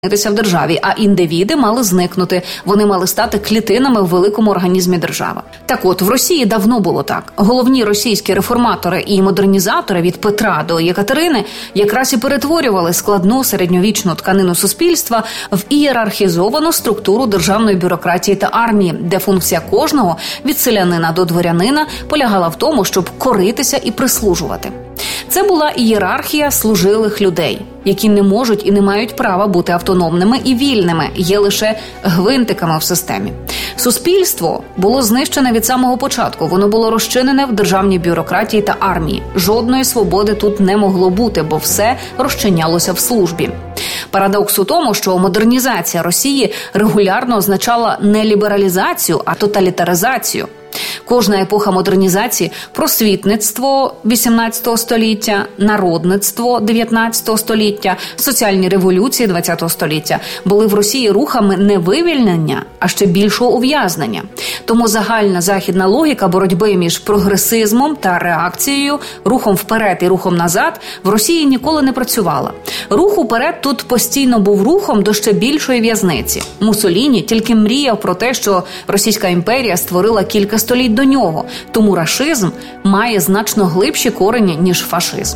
в державі, а індивіди мали зникнути. Вони мали стати клітинами в великому організмі держави. Так от, в Росії давно було так. Головні російські реформатори і модернізатори від Петра до Єкатерини якраз і перетворювали складну середньовічну тканину суспільства в ієрархізовану структуру державної бюрократії та армії, де функція кожного, від селянина до дворянина, полягала в тому, щоб коритися і прислужувати. Це була ієрархія служилих людей, які не можуть і не мають права бути автономними і вільними, є лише гвинтиками в системі. Суспільство було знищене від самого початку, воно було розчинене в державній бюрократії та армії. Жодної свободи тут не могло бути, бо все розчинялося в службі. Парадокс у тому, що модернізація Росії регулярно означала не лібералізацію, а тоталітаризацію. Кожна епоха модернізації – просвітництво XVIII століття, народництво XIX століття, соціальні революції XX століття – були в Росії рухами не вивільнення, а ще більшого ув'язнення. Тому загальна західна логіка боротьби між прогресизмом та реакцією, рухом вперед і рухом назад в Росії ніколи не працювала. Рух уперед тут постійно був рухом до ще більшої в'язниці. Муссоліні тільки мріяв про те, що Російська імперія створила кілька століть до нього, тому рашизм має значно глибші корені, ніж фашизм.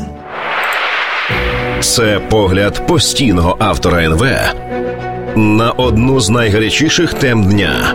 Це погляд постійного автора НВ на одну з найгарячіших тем дня.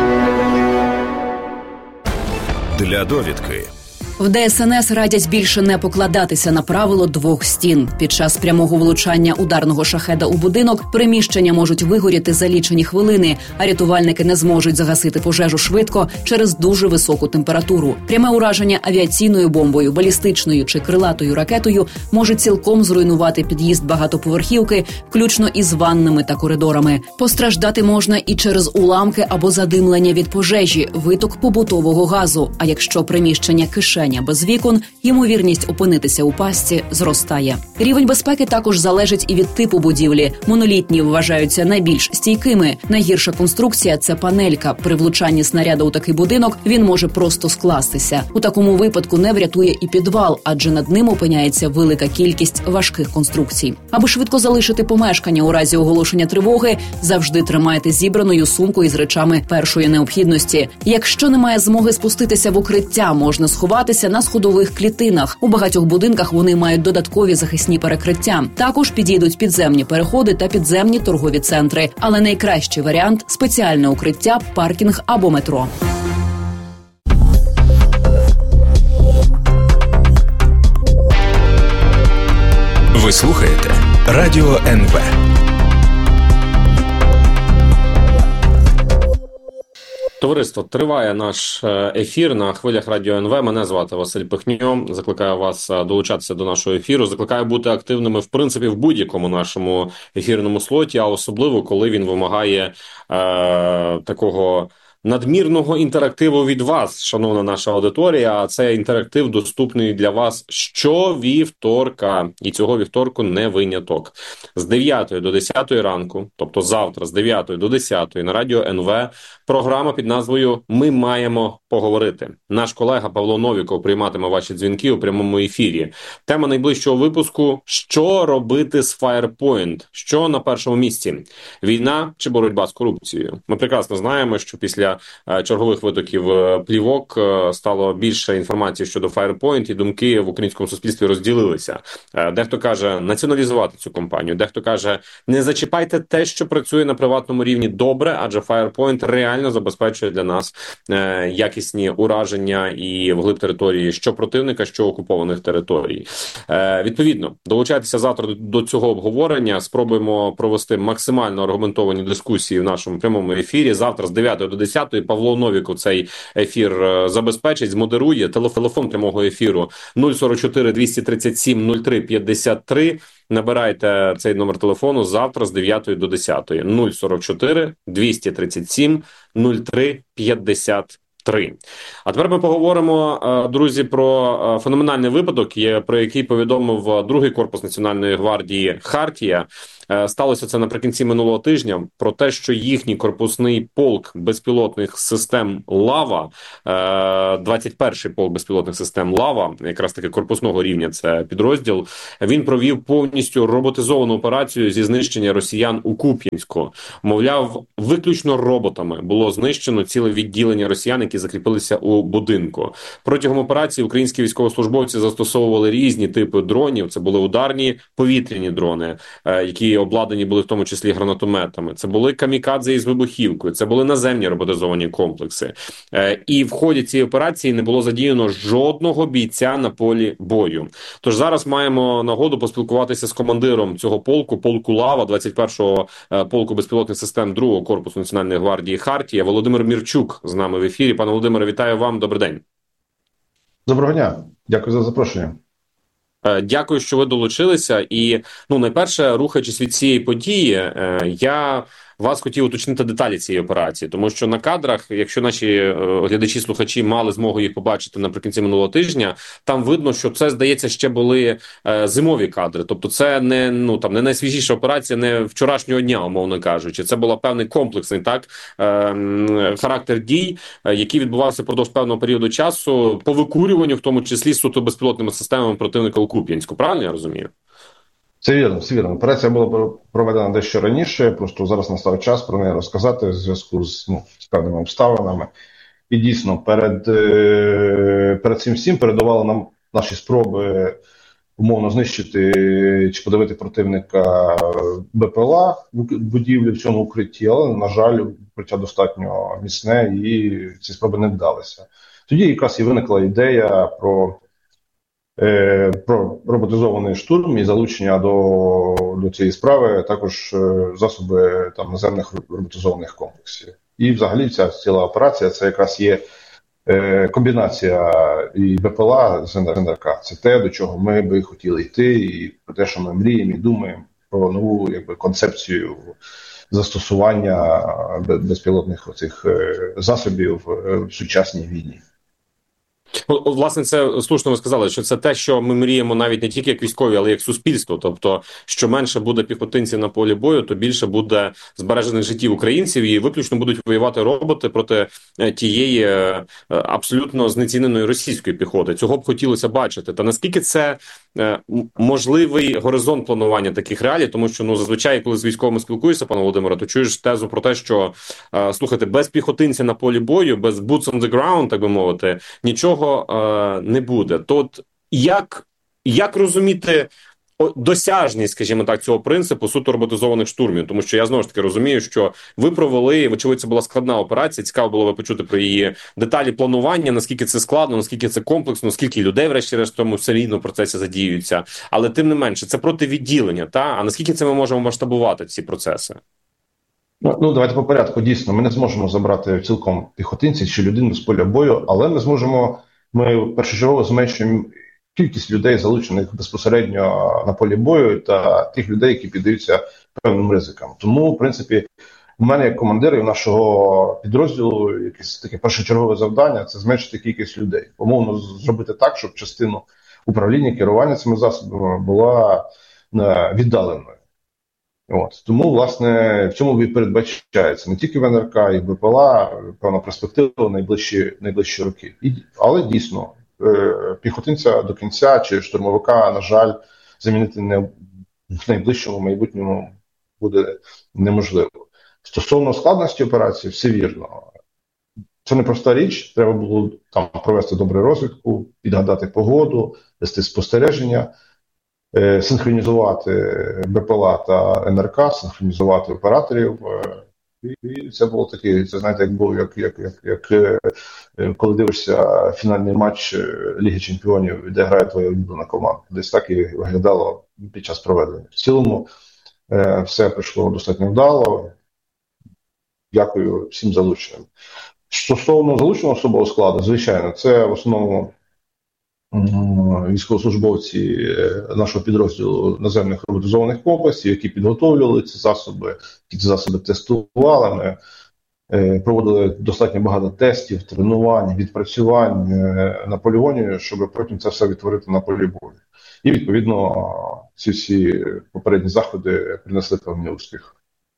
Для довідки. В ДСНС радять більше не покладатися на правило двох стін. Під час прямого влучання ударного шахеда у будинок приміщення можуть вигоріти за лічені хвилини, а рятувальники не зможуть загасити пожежу швидко через дуже високу температуру. Пряме ураження авіаційною бомбою, балістичною чи крилатою ракетою може цілком зруйнувати під'їзд багатоповерхівки, включно із ваннами та коридорами. Постраждати можна і через уламки або задимлення від пожежі, виток побутового газу. А якщо приміщення кишень без вікон, ймовірність опинитися у пастці зростає. Рівень безпеки також залежить і від типу будівлі. Монолітні вважаються найбільш стійкими. Найгірша конструкція – це панелька. При влучанні снаряду у такий будинок він може просто скластися. У такому випадку не врятує і підвал, адже над ним опиняється велика кількість важких конструкцій. Аби швидко залишити помешкання у разі оголошення тривоги, завжди тримайте зібраною сумку із речами першої необхідності. Якщо немає змоги спуститися в укриття, можна сховатися на сходових клітинах. У багатьох будинках вони мають додаткові захисні перекриття. Також підійдуть підземні переходи та підземні торгові центри. Але найкращий варіант – спеціальне укриття, паркінг або метро. Ви слухаєте Радіо НВ. Товариство, триває наш ефір на хвилях Радіо НВ. Мене звати Василь Пихньо. Закликаю вас долучатися до нашого ефіру. Закликаю бути активними, в принципі, в будь-якому нашому ефірному слоті, а особливо, коли він вимагає такого надмірного інтерактиву від вас, шановна наша аудиторія. А цей інтерактив доступний для вас щовівторка. І цього вівторку не виняток. З 9 до 10 ранку, тобто завтра з 9 до 10 на Радіо НВ, програма під назвою «Ми маємо поговорити». Наш колега Павло Новіков прийматиме ваші дзвінки у прямому ефірі. Тема найближчого випуску – «Що робити з Firepoint?» Що на першому місці? Війна чи боротьба з корупцією? Ми прекрасно знаємо, що після чергових витоків плівок стало більше інформації щодо Firepoint, і думки в українському суспільстві розділилися. Дехто каже націоналізувати цю компанію, дехто каже не зачіпайте те, що працює на приватному рівні добре, адже Firepoint реально забезпечує для нас якісні ураження і вглиб території що противника, що окупованих територій. Відповідно, долучайтеся завтра до цього обговорення, спробуємо провести максимально аргументовані дискусії в нашому прямому ефірі. Завтра з 9 до 10 Павло Новіков цей ефір забезпечить, змодерує. Телефон прямого ефіру 044 237 03 53. Набирайте цей номер телефону завтра з 9 до 10. 044 237 03 53. А тепер ми поговоримо, друзі, про феноменальний випадок, про який повідомив другий корпус Національної гвардії «Хартія». Сталося це наприкінці минулого тижня, про те, що їхній корпусний полк безпілотних систем «Лава», 21-й полк безпілотних систем «Лава», якраз таки корпусного рівня це підрозділ, він провів повністю роботизовану операцію зі знищення росіян у Куп'янську. Мовляв, виключно роботами було знищено ціле відділення росіян, які закріпилися у будинку. Протягом операції українські військовослужбовці застосовували різні типи дронів. Це були ударні повітряні дрони, які обладнані були в тому числі гранатометами. Це були камікадзе із вибухівкою, це були наземні роботизовані комплекси. І в ході цієї операції не було задіяно жодного бійця на полі бою. Тож зараз маємо нагоду поспілкуватися з командиром цього полку «Лава», 21-го полку безпілотних систем 2-го корпусу Національної гвардії «Хартія». Володимир Мірчук з нами в ефірі. Пане Володимире, вітаю вам. Добрий день. Доброго дня. Дякую за запрошення. Дякую, що ви долучилися. І, найперше, рухаючись від цієї події, я вас хотів уточнити деталі цієї операції, тому що на кадрах, якщо наші глядачі-слухачі мали змогу їх побачити наприкінці минулого тижня, там видно, що це, здається, ще були зимові кадри. Тобто це не найсвіжіша операція, не вчорашнього дня, умовно кажучи. Це була певний комплексний характер дій, який відбувався впродовж певного періоду часу по викурюванню, в тому числі суто безпілотними системами противника у Куп'янську. Правильно я розумію? Це вірно, все вірно. Операція була проведена дещо раніше, просто зараз настав час про неї розказати в зв'язку з певними обставинами. І дійсно, перед цим всім передавали нам наші спроби умовно знищити чи подавити противника БПЛА в будівлі в цьому укритті, але, на жаль, укриття достатньо міцне і ці спроби не вдалися. Тоді якраз і виникла ідея про роботизований штурм і залучення до цієї справи також засоби наземних роботизованих комплексів. І взагалі ця ціла операція це якраз є комбінація і БПЛА з НРК. Це те, до чого ми би хотіли йти, і про те, що ми мріємо і думаємо про нову концепцію застосування безпілотних оцих засобів в сучасній війні. Власне, це слушно ви сказали, що це те, що ми мріємо навіть не тільки як військові, але як суспільство. Тобто, що менше буде піхотинців на полі бою, то більше буде збережених життів українців і виключно будуть воювати роботи проти тієї абсолютно знеціненої російської піхоти. Цього б хотілося бачити. Та наскільки це можливий горизонт планування таких реалій? Тому що, зазвичай, коли з військовими спілкуєшся, пане Володимире, то чуєш тезу про те, що, слухайте, без піхотинця на полі бою, без boots on the ground, так би мовити, нічого не буде. То як розуміти досяжність, скажімо так, цього принципу суто роботизованих штурмів? Тому що я знову ж таки розумію, що ви провели, вочевидь, це була складна операція, цікаво було би почути про її деталі планування, наскільки це складно, наскільки це комплексно, скільки людей, врешті-решт, в тому серійному процесі задіюються. Але тим не менше, це противідділення, а наскільки це ми можемо масштабувати ці процеси? Давайте по порядку. Дійсно, ми не зможемо забрати цілком піхотинців чи людину з поля бою, але ми першочергово зменшуємо кількість людей, залучених безпосередньо на полі бою, та тих людей, які піддаються певним ризикам. Тому, в принципі, у мене як командира і нашого підрозділу якесь таке першочергове завдання – це зменшити кількість людей. Умовно зробити так, щоб частину управління, керування цими засобами була віддаленою. Тому, власне, в цьому і передбачається не тільки в НРК, і в БПЛА, певна перспектива найближчі роки. Але дійсно, піхотинця до кінця чи штурмовика, на жаль, замінити в найближчому майбутньому буде неможливо. Стосовно складності операції, все вірно. Це не проста річ, треба було там провести добру розвідку, підгадати погоду, вести спостереження, синхронізувати БПЛА та НРК, синхронізувати операторів. І це було таке, це знаєте, коли дивишся фінальний матч Ліги Чемпіонів, де грає твоя улюблена команда. Десь так і виглядало під час проведення. В цілому все пройшло достатньо вдало. Дякую всім залученим. Стосовно залученого особового складу, звичайно, це в основному військовослужбовці нашого підрозділу наземних роботизованих комплексів, які підготовлювали ці засоби тестували. Ми проводили достатньо багато тестів, тренувань, відпрацювань на полігоні, щоб потім це все відтворити на полі бою. І, відповідно, ці всі попередні заходи принесли певний успіх.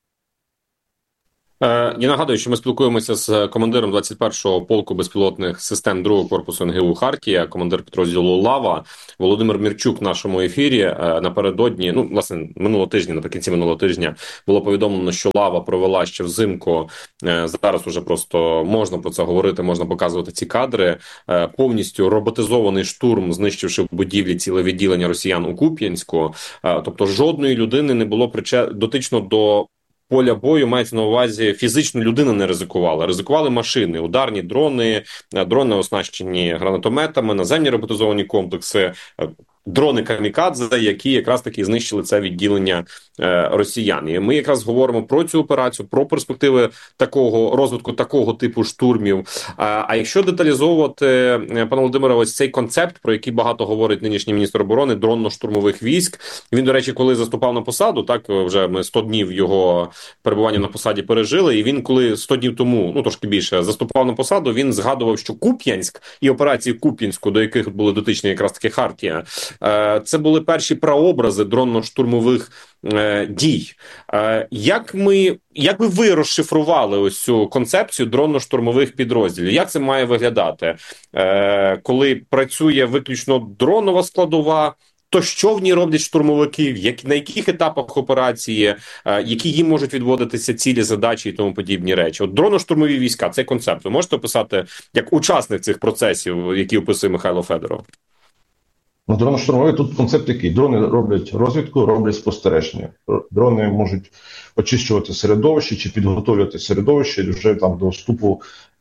Я нагадую, що ми спілкуємося з командиром 21-го полку безпілотних систем 2-го корпусу НГУ «Хартія», командир підрозділу «Лава» Володимир Мірчук в нашому ефірі. Напередодні, власне, наприкінці минулого тижня було повідомлено, що «Лава» провела ще взимку, зараз уже просто можна про це говорити, можна показувати ці кадри, повністю роботизований штурм, знищивши в будівлі ціле відділення росіян у Куп'янську. Тобто жодної людини не було дотично до поля бою, мається на увазі, фізично людина не ризикувала. Ризикували машини, ударні дрони, дрони оснащені гранатометами, наземні роботизовані комплекси, дрони камікадзе, які якраз таки знищили це відділення росіян. І ми якраз говоримо про цю операцію, про перспективи такого розвитку, такого типу штурмів. А якщо деталізовувати, пане Володимире, ось цей концепт, про який багато говорить нинішній міністр оборони, дронно-штурмових військ. Він, до речі, коли заступав на посаду, так, вже ми 100 днів його перебування на посаді пережили, і він, коли 100 днів тому, трошки більше, заступав на посаду, він згадував, що Куп'янськ і операції Куп'янську, до яких були дотичні якраз таки «Хартія», це були перші прообрази дронно-штурмових дій. Як ви розшифрували ось цю концепцію дронно-штурмових підрозділів? Як це має виглядати? Коли працює виключно дронова складова, то що в ній роблять штурмовики? На яких етапах операції? Які їм можуть відводитися цілі, задачі і тому подібні речі? От дронно-штурмові війська, цей концепт ви можете описати як учасник цих процесів, які описує Михайло Федоров? Дрони-штурмові, тут концепт який. Дрони роблять розвідку, роблять спостереження. Дрони можуть очищувати середовище чи підготовлювати середовище вже там до вступу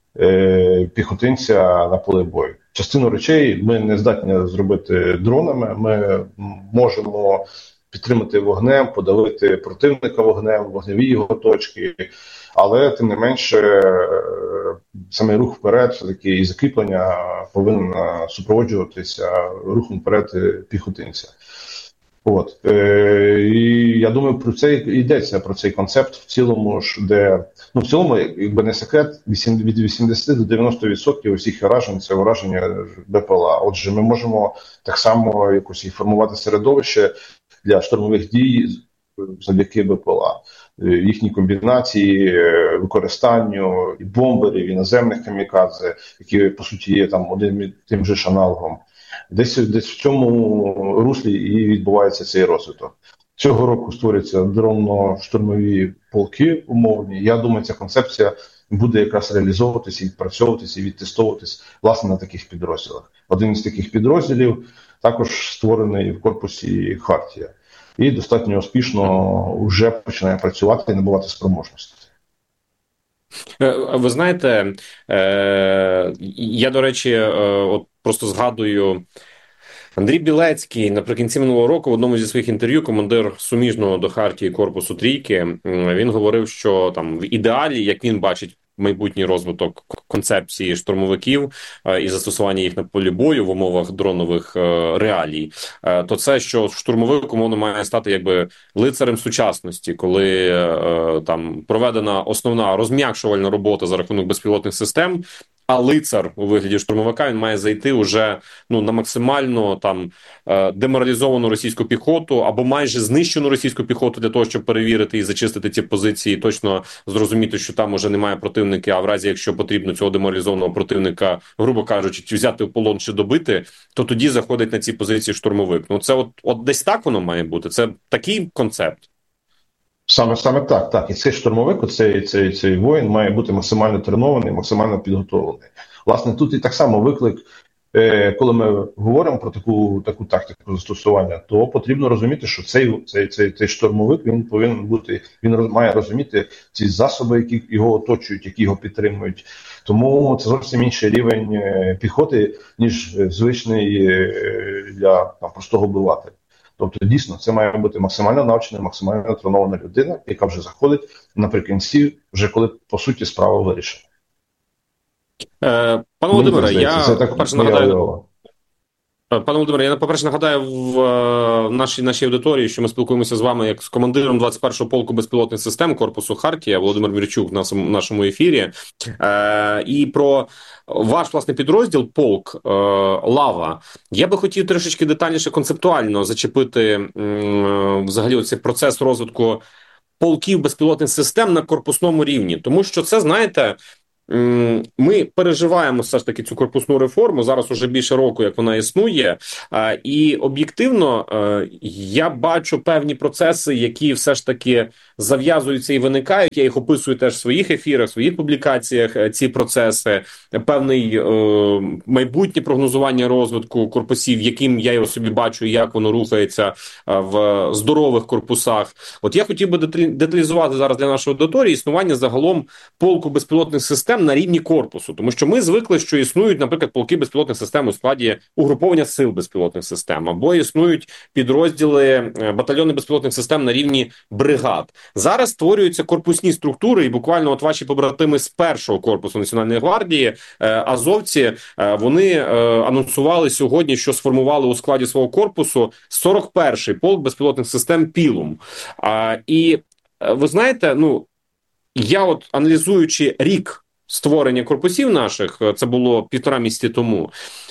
піхотинця на поле бою. Частину речей ми не здатні зробити дронами, ми можемо підтримати вогнем, подавити противника вогнем, вогневі його точки, але тим не менше саме рух вперед, все-таки і закріплення повинен супроводжуватися рухом вперед піхотинця. І я думаю, про це йдеться, про цей концепт в цілому ж, де, в цілому, якби не секрет, від 80 до 90% усіх уражень – це ураження БПЛА. Отже, ми можемо так само якось і формувати середовище для штурмових дій завдяки БПЛА. Їхні комбінації, використанню і бомберів, і наземних камікадзе, які, по суті, є там одним і тим же ж аналогом. Десь в цьому руслі і відбувається цей розвиток. Цього року створюються дронно-штурмові полки умовні. Я думаю, ця концепція буде якраз реалізовуватися, відпрацьовуватися і відтестовуватись, власне, на таких підрозділах. Один із таких підрозділів також створений в корпусі «Хартія». І достатньо успішно вже починає працювати і набувати спроможності. Ви знаєте, я, до речі, от просто згадую, Андрій Білецький наприкінці минулого року в одному зі своїх інтерв'ю, командир суміжного до «Хартії» корпусу «Трійки», він говорив, що там в ідеалі, як він бачить майбутній розвиток концепції штурмовиків і застосування їх на полі бою в умовах дронових реалій, то це, що штурмовик, умовно, має стати якби лицарем сучасності, коли там проведена основна розм'якшувальна робота за рахунок безпілотних систем, а лицар у вигляді штурмовика, він має зайти уже на максимально там деморалізовану російську піхоту або майже знищену російську піхоту для того, щоб перевірити і зачистити ці позиції, точно зрозуміти, що там уже немає противника, а в разі, якщо потрібно цього деморалізованого противника, грубо кажучи, чи взяти в полон, чи добити, то тоді заходить на ці позиції штурмовик. Це от десь так воно має бути? Це такий концепт? Саме так. І цей штурмовик, цей воїн має бути максимально тренований, максимально підготовлений. Власне, тут і так само виклик, коли ми говоримо про таку тактику застосування, то потрібно розуміти, що цей штурмовик, він повинен бути, він має розуміти ці засоби, які його оточують, які його підтримують. Тому це зовсім інший рівень піхоти, ніж звичний для простого обивателя. Тобто, дійсно, це має бути максимально навчена, максимально тренована людина, яка вже заходить наприкінці, вже коли, по суті, справа вирішена. Пане Володимире, я, по-перше, нагадаю... Пане Володимире, я, по-перше, нагадаю в нашій аудиторії, що ми спілкуємося з вами як з командиром 21-го полку безпілотних систем корпусу Хартія, Володимир Мірчук в нашому ефірі. І про ваш, власне, підрозділ, полк «Лава». Я би хотів трішечки детальніше концептуально зачепити взагалі оцей процес розвитку полків безпілотних систем на корпусному рівні. Тому що це, знаєте, ми переживаємо все ж таки цю корпусну реформу, зараз уже більше року, як вона існує, і об'єктивно я бачу певні процеси, які все ж таки зав'язуються і виникають. Я їх описую теж в своїх ефірах, в своїх публікаціях, ці процеси, певний майбутнє прогнозування розвитку корпусів, яким я його собі бачу, і як воно рухається в здорових корпусах. От я хотів би деталізувати зараз для нашої аудиторії існування загалом полку безпілотних систем на рівні корпусу, тому що ми звикли, що існують, наприклад, полки безпілотних систем у складі угруповання сил безпілотних систем, або існують підрозділи, батальйони безпілотних систем на рівні бригад. Зараз створюються корпусні структури, і буквально от ваші побратими з першого корпусу Національної гвардії, азовці, вони анонсували сьогодні, що сформували у складі свого корпусу 41-й полк безпілотних систем «Пілум». І ви знаєте, я от аналізуючи рік створення корпусів наших, це було 1,5 місяці тому,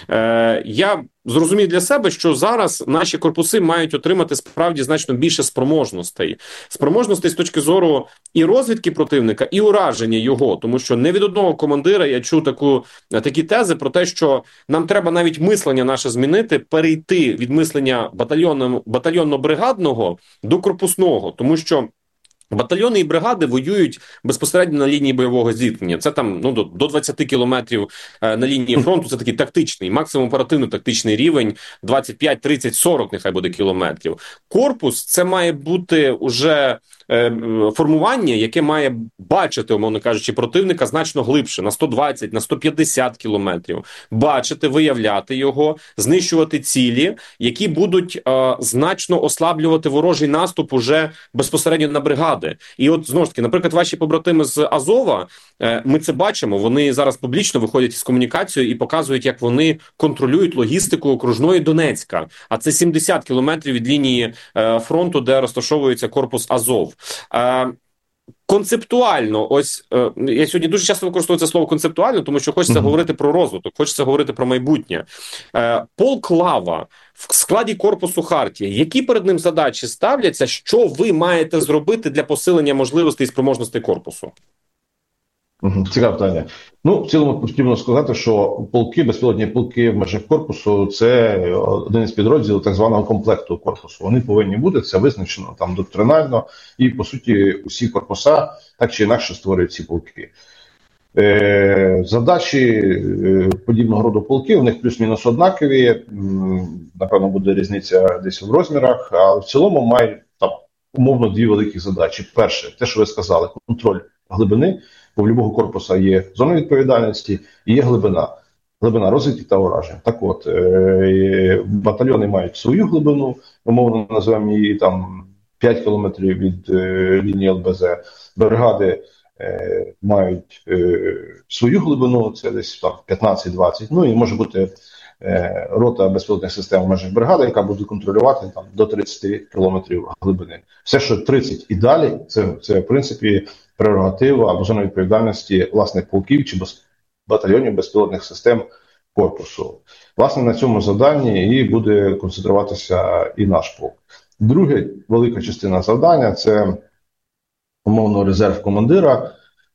я зрозумів для себе, що зараз наші корпуси мають отримати справді значно більше спроможностей. Спроможностей з точки зору і розвідки противника, і ураження його, тому що не від одного командира я чув такі тези про те, що нам треба навіть мислення наше змінити, перейти від мислення батальйонно-бригадного до корпусного, тому що батальйони і бригади воюють безпосередньо на лінії бойового зіткнення. Це там до 20 кілометрів на лінії фронту. Це такий тактичний, максимум оперативно-тактичний рівень, 25, 30, 40 нехай буде кілометрів. Корпус – це має бути уже формування, яке має бачити, умовно кажучи, противника значно глибше, на 120, на 150 кілометрів. Бачити, виявляти його, знищувати цілі, які будуть значно ослаблювати ворожий наступ уже безпосередньо на бригади. І от, знову ж таки, наприклад, ваші побратими з Азова, ми це бачимо, вони зараз публічно виходять із комунікацією і показують, як вони контролюють логістику окружної Донецька. А це 70 кілометрів від лінії фронту, де розташовується корпус Азов. Концептуально, я сьогодні дуже часто використовую це слово концептуально, тому що хочеться говорити про розвиток, хочеться говорити про майбутнє. Полк «Лава» в складі корпусу Хартія, які перед ним задачі ставляться, що ви маєте зробити для посилення можливостей і спроможностей корпусу? Цікаве питання. В цілому потрібно сказати, що полки, безпілотні полки в межах корпусу – це один із підрозділів так званого комплекту корпусу. Вони повинні бути, це визначено там доктринально, і, по суті, усі корпуса так чи інакше створюють ці полки. Задачі подібного роду полків, у них плюс-мінус однакові, напевно, буде різниця десь в розмірах, але в цілому мають там умовно дві великі задачі. Перше, те, що ви сказали, контроль глибини, бо в будь-якого корпуса є зона відповідальності і є глибина розвідки та уражень. Так от, батальйони мають свою глибину, умовно називаємо її там 5 кілометрів від лінії ЛБЗ, бригади мають свою глибину, це десь там 15-20, і може бути рота безпілотних систем в межах бригади, яка буде контролювати там до 30 кілометрів глибини. Все, що 30 і далі, це в принципі прерогатива або зона відповідальності власних полків чи батальйонів безпілотних систем корпусу. Власне, на цьому завданні і буде концентруватися і наш полк. Друга велика частина завдання – це умовно резерв командира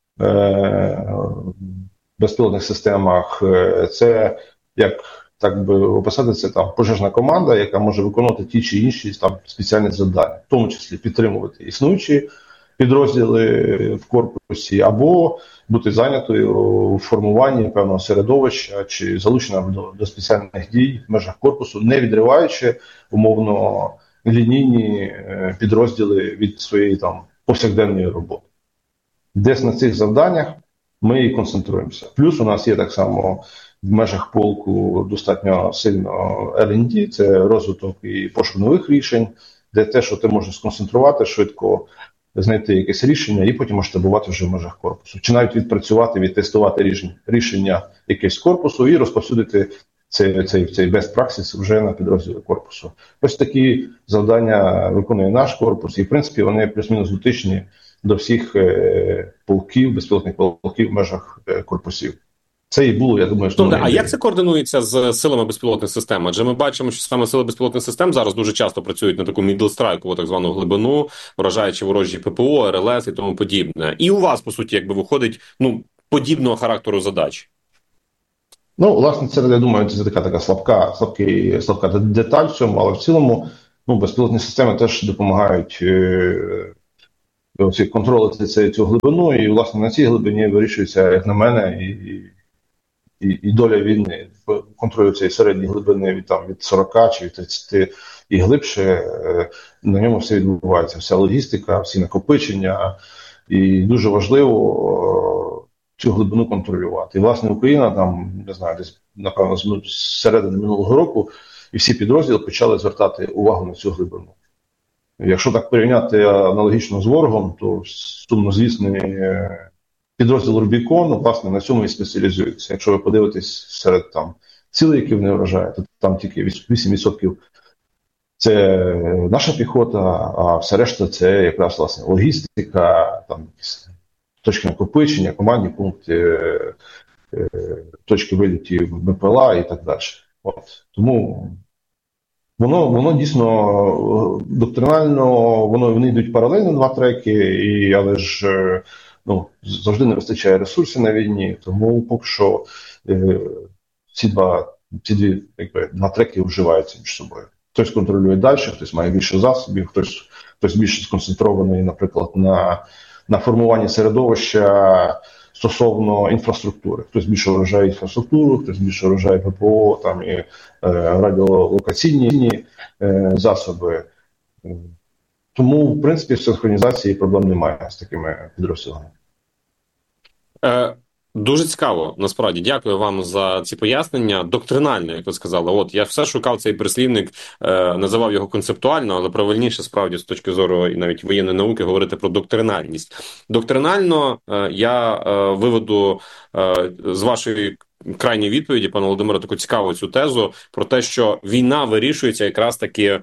в безпілотних системах. Це, як так би описати, це там пожежна команда, яка може виконувати ті чи інші там спеціальні завдання, в тому числі підтримувати існуючі підрозділи в корпусі, або бути зайнятою у формуванні певного середовища чи залученим до спеціальних дій в межах корпусу, не відриваючи умовно лінійні підрозділи від своєї там повсякденної роботи. Десь на цих завданнях ми і концентруємося. Плюс у нас є так само в межах полку достатньо сильно R&D, це розвиток і пошук нових рішень, де те, що ти можеш сконцентрувати, швидко знайти якесь рішення і потім масштабувати вже в межах корпусу. Чи навіть відпрацювати, відтестувати рішення якесь корпусу і розповсюдити цей best practice вже на підрозділі корпусу. Ось такі завдання виконує наш корпус, і в принципі вони плюс-мінус дотичні до всіх полків, безпілотних полків в межах корпусів. Це і було, я думаю, що... А як це координується з силами безпілотних систем? Адже ми бачимо, що саме сили безпілотних систем зараз дуже часто працюють на таку мідлстрайкову так звану глибину, вражаючи ворожі ППО, РЛС і тому подібне. І у вас, по суті, якби виходить подібного характеру задач. Власне, це, я думаю, це така слабка деталь в цьому, але в цілому безпілотні системи теж допомагають контролити цю глибину, і, власне, на цій глибині вирішується, як на мене, і доля війни. Контролю цієї середньої глибини від 40 чи від 30 і глибше, на ньому все відбувається. Вся логістика, всі накопичення, і дуже важливо цю глибину контролювати. І, власне, Україна там, не знаю, десь, напевно, з середини минулого року, і всі підрозділи почали звертати увагу на цю глибину. Якщо так порівняти аналогічно з ворогом, то сумнозвісний підрозділ Рубікон, власне, на цьому і спеціалізується. Якщо ви подивитесь серед цілей, які вони вражають, то там тільки 8% це наша піхота, а все решта це якраз, власне, логістика, точки накопичення, командні пункти, точки вилітів БПЛА і так далі. Тому воно дійсно доктринально, вони йдуть паралельно, два треки, але ж завжди не вистачає ресурсів на війні, тому поки що ці два треки вживаються між собою. Хтось контролює далі, хтось має більше засобів, хтось більше сконцентрований, наприклад, на формуванні середовища стосовно інфраструктури. Хтось більше вражає інфраструктуру, хтось більше вражає ППО, і радіолокаційні засоби. Тому, в принципі, в синхронізації проблем немає з такими підрозділами. Дуже цікаво, насправді. Дякую вам за ці пояснення. Доктринально, як ви сказали. Я все шукав цей прислівник, називав його концептуально, але правильніше, справді, з точки зору і навіть воєнної науки, говорити про доктринальність. Доктринально я виведу з вашої крайній відповіді, пане Володимире, таку цікаву цю тезу про те, що війна вирішується якраз таки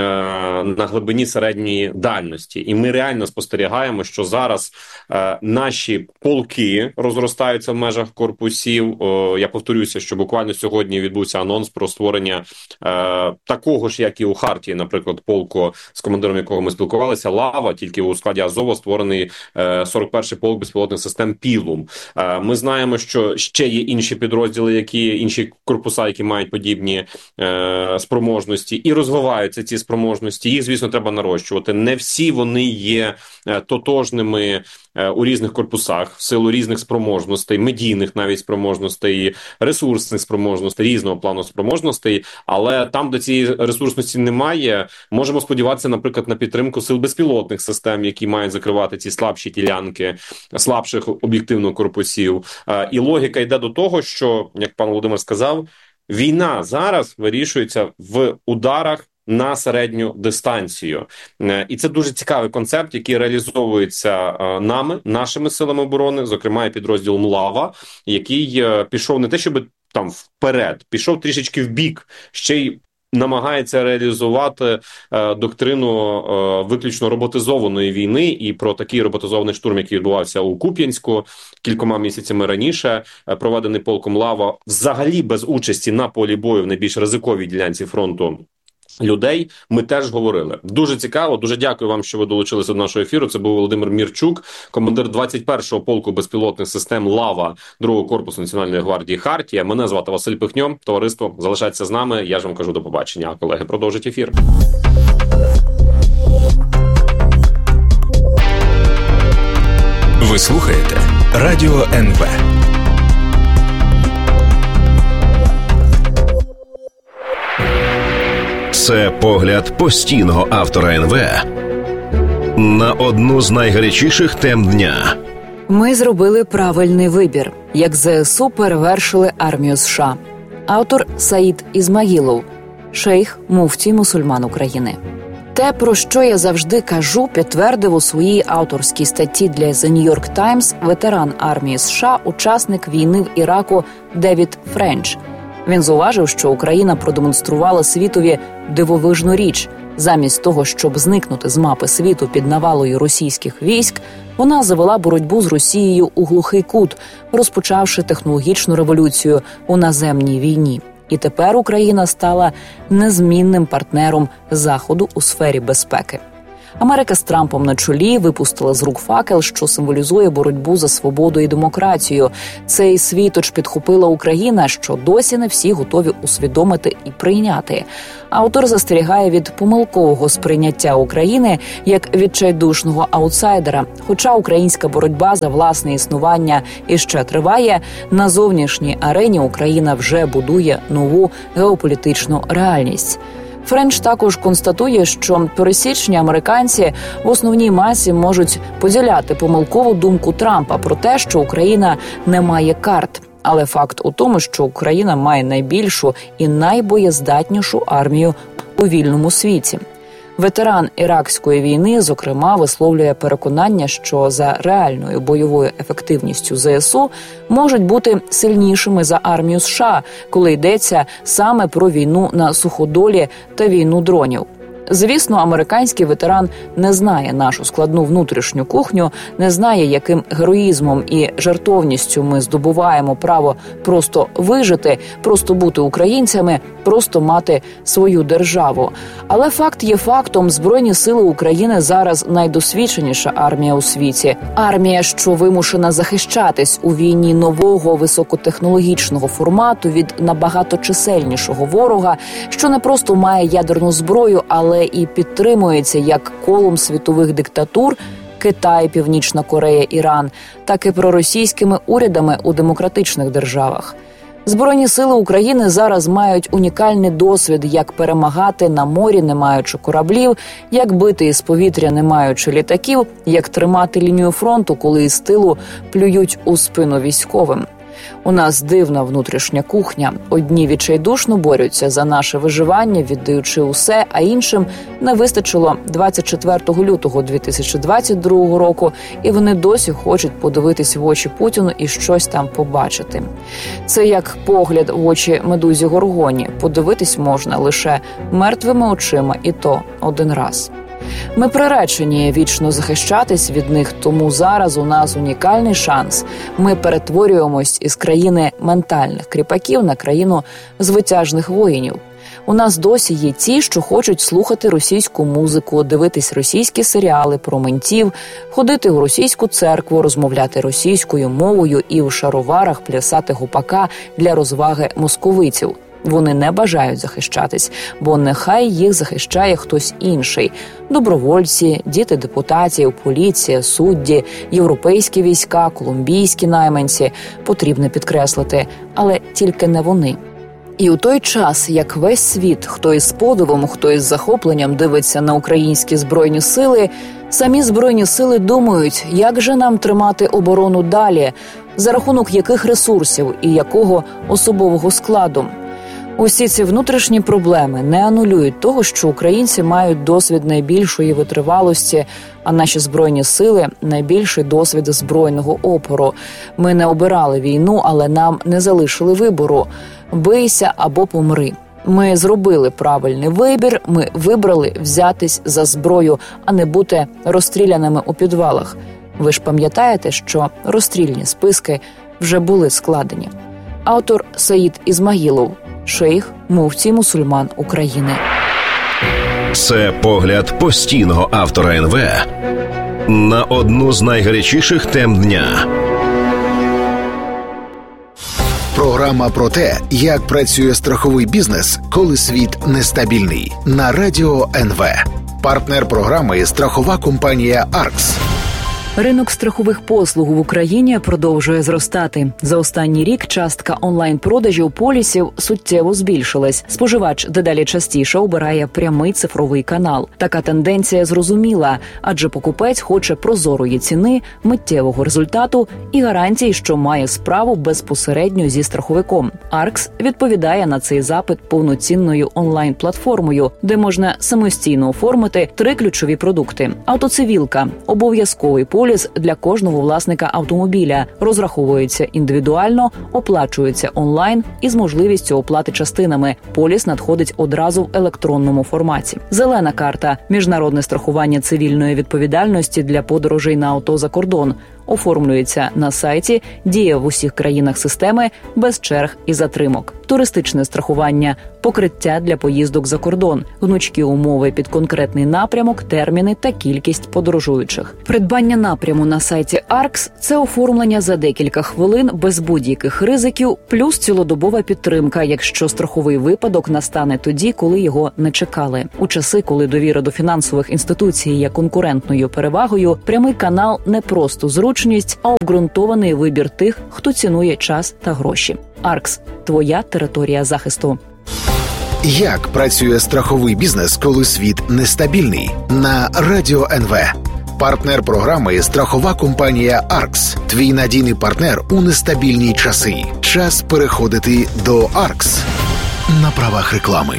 на глибині середньої дальності. І ми реально спостерігаємо, що зараз наші полки розростаються в межах корпусів. Я повторюся, що буквально сьогодні відбувся анонс про створення такого ж, як і у Хартії, наприклад, полку, з командиром якого ми спілкувалися, Лава, тільки у складі Азова створений 41-й полк безпілотних систем Пілум. Ми знаємо, що ще є інші підрозділи, інші корпуса, які мають подібні спроможності, і розвиваються ці спроможності. Їх, звісно, треба нарощувати. Не всі вони є тотожними у різних корпусах, в силу різних спроможностей, медійних навіть спроможностей, ресурсних спроможностей, різного плану спроможностей, але там, де цієї ресурсності немає, можемо сподіватися, наприклад, на підтримку сил безпілотних систем, які мають закривати ці слабші ділянки, слабших об'єктивно корпусів. І логіка йде до того, що, як пан Володимир сказав, війна зараз вирішується в ударах на середню дистанцію. І це дуже цікавий концепт, який реалізовується нашими силами оборони, зокрема і підрозділом Лава, який пішов не те, щоб там вперед, пішов трішечки вбік, ще й намагається реалізувати доктрину виключно роботизованої війни, і про такий роботизований штурм, який відбувався у Куп'янську кількома місяцями раніше, проведений полком Лава, взагалі без участі на полі бою в найбільш ризиковій ділянці фронту людей, ми теж говорили. Дуже цікаво, дуже дякую вам, що ви долучилися до нашого ефіру. Це був Володимир Мірчук, командир 21-го полку безпілотних систем Лава 2-го корпусу Національної гвардії Хартія. Мене звати Василь Пихньо. Товариство, залишайтеся з нами. Я ж вам кажу до побачення. А колеги продовжать ефір. Ви слухаєте Радіо НВ. Це погляд постійного автора НВ на одну з найгарячіших тем дня. Ми зробили правильний вибір, як ЗСУ перевершили армію США. Автор Саїд Ізмаїлов, шейх муфтій мусульман України. Те, про що я завжди кажу, підтвердив у своїй авторській статті для The New York Times ветеран армії США, учасник війни в Іраку Девід Френч. Він зауважив, що Україна продемонструвала світові дивовижну річ. Замість того, щоб зникнути з мапи світу під навалою російських військ, вона завела боротьбу з Росією у глухий кут, розпочавши технологічну революцію у наземній війні. І тепер Україна стала незмінним партнером Заходу у сфері безпеки. Америка з Трампом на чолі випустила з рук факел, що символізує боротьбу за свободу і демократію. Цей світоч підхопила Україна, що досі не всі готові усвідомити і прийняти. Автор застерігає від помилкового сприйняття України як відчайдушного аутсайдера. Хоча українська боротьба за власне існування іще триває, на зовнішній арені Україна вже будує нову геополітичну реальність. Френч також констатує, що пересічні американці в основній масі можуть поділяти помилкову думку Трампа про те, що Україна не має карт. Але факт у тому, що Україна має найбільшу і найбоєздатнішу армію у вільному світі. Ветеран Іракської війни, зокрема, висловлює переконання, що за реальною бойовою ефективністю ЗСУ можуть бути сильнішими за армію США, коли йдеться саме про війну на суходолі та війну дронів. Звісно, американський ветеран не знає нашу складну внутрішню кухню, не знає, яким героїзмом і жертовністю ми здобуваємо право просто вижити, просто бути українцями, просто мати свою державу. Але факт є фактом. Збройні сили України зараз найдосвідченіша армія у світі. Армія, що вимушена захищатись у війні нового високотехнологічного формату від набагато чисельнішого ворога, що не просто має ядерну зброю, але і підтримується як колом світових диктатур Китай, Північна Корея, Іран, так і проросійськими урядами у демократичних державах. Збройні сили України зараз мають унікальний досвід, як перемагати на морі, не маючи кораблів, як бити із повітря, не маючи літаків, як тримати лінію фронту, коли із тилу плюють у спину військовим. У нас дивна внутрішня кухня. Одні відчайдушно борються за наше виживання, віддаючи усе, а іншим не вистачило 24 лютого 2022 року, і вони досі хочуть подивитись в очі Путіну і щось там побачити. Це як погляд в очі медузі Горгоні. Подивитись можна лише мертвими очима, і то один раз. Ми приречені вічно захищатись від них, тому зараз у нас унікальний шанс. Ми перетворюємось із країни ментальних кріпаків на країну звитяжних воїнів. У нас досі є ті, що хочуть слухати російську музику, дивитись російські серіали про ментів, ходити у російську церкву, розмовляти російською мовою і в шароварах плясати гупака для розваги московитів. Вони не бажають захищатись, бо нехай їх захищає хтось інший. Добровольці, діти депутатів, поліція, судді, європейські війська, колумбійські найманці. Потрібно підкреслити, але тільки не вони. І у той час, як весь світ, хто із подивом, хто із захопленням дивиться на українські Збройні сили, самі Збройні сили думають, як же нам тримати оборону далі, за рахунок яких ресурсів і якого особового складу. Усі ці внутрішні проблеми не анулюють того, що українці мають досвід найбільшої витривалості, а наші Збройні сили – найбільший досвід збройного опору. Ми не обирали війну, але нам не залишили вибору – бийся або помри. Ми зробили правильний вибір, ми вибрали взятись за зброю, а не бути розстріляними у підвалах. Ви ж пам'ятаєте, що розстрільні списки вже були складені. Автор Саїд Ізмагілов, шейх муфтій мусульман України. Це погляд постійного автора НВ на одну з найгарячіших тем дня. Програма про те, як працює страховий бізнес, коли світ нестабільний. На Радіо НВ. Партнер програми – страхова компанія «Аркс». Ринок страхових послуг в Україні продовжує зростати. За останній рік частка онлайн-продажів полісів суттєво збільшилась. Споживач дедалі частіше обирає прямий цифровий канал. Така тенденція зрозуміла, адже покупець хоче прозорої ціни, миттєвого результату і гарантій, що має справу безпосередньо зі страховиком. «Аркс» відповідає на цей запит повноцінною онлайн-платформою, де можна самостійно оформити 3 ключові продукти. Автоцивілка – обов'язковий поліс Поліс для кожного власника автомобіля розраховується індивідуально, оплачується онлайн і з можливістю оплати частинами. Поліс надходить одразу в електронному форматі. Зелена карта – міжнародне страхування цивільної відповідальності для подорожей на авто за кордон. Оформлюється на сайті, діє в усіх країнах системи, без черг і затримок. Туристичне страхування – покриття для поїздок за кордон, гнучкі умови під конкретний напрямок, терміни та кількість подорожуючих. Придбання напряму на сайті ARX – це оформлення за декілька хвилин без будь-яких ризиків, плюс цілодобова підтримка, якщо страховий випадок настане тоді, коли його не чекали. У часи, коли довіра до фінансових інституцій є конкурентною перевагою, прямий канал не просто зручність, а обґрунтований вибір тих, хто цінує час та гроші. ARX – твоя територія захисту. Як працює страховий бізнес, коли світ нестабільний? На Радіо НВ. Партнер програми – страхова компанія ARX. Твій надійний партнер у нестабільні часи. Час переходити до ARX. На правах реклами.